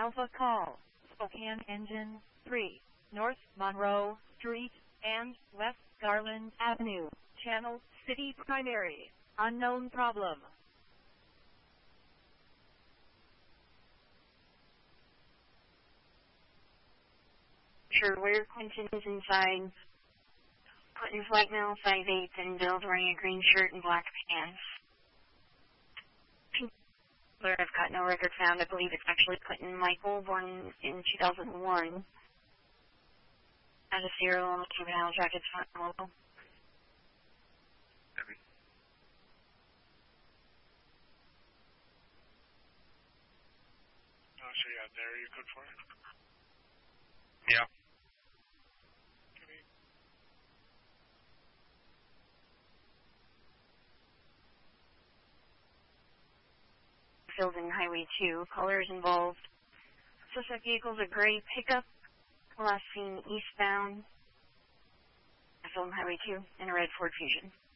Alpha Call, Spokane Engine 3, North Monroe Street and West Garland Avenue, Channel City Primary, unknown problem. Sure, where Quentin is inside. Quentin's white male, size 8, and Bill's wearing a green shirt and black pants. I've got no record found. I believe it's actually Quentin Michael, born in 2001. Has a serial on the Cuban Isle jacket's front logo. So yeah, there you good for it? Yeah. Filled in Highway 2. Colors involved. Suspect vehicle's a gray pickup. Last seen eastbound. Filled in Highway 2 in a red Ford Fusion.